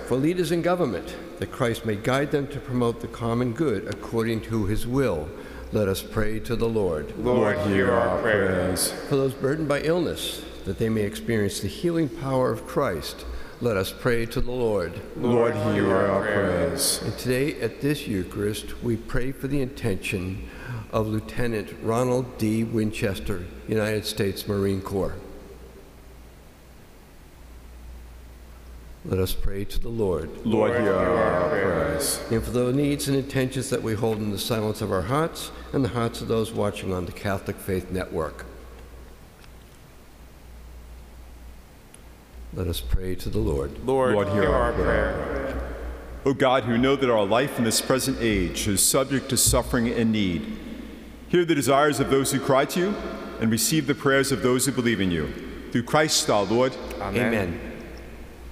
for leaders in government, that Christ may guide them to promote the common good according to his will. Let us pray to the Lord. Lord, hear our prayers. For those burdened by illness, that they may experience the healing power of Christ, let us pray to the Lord. Lord, hear our prayers. And today at this Eucharist, we pray for the intention of Lieutenant Ronald D. Winchester, United States Marine Corps. Let us pray to the Lord. Lord, hear our prayers. And for the needs and intentions that we hold in the silence of our hearts and the hearts of those watching on the Catholic Faith Network. Let us pray to the Lord. Lord, hear our prayer. O God, who know that our life in this present age is subject to suffering and need, hear the desires of those who cry to you and receive the prayers of those who believe in you. Through Christ our Lord. Amen.